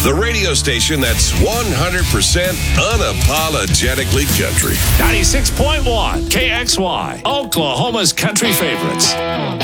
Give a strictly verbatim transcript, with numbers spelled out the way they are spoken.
The radio station that's one hundred percent unapologetically country. ninety-six point one K X Y, Oklahoma's country favorites.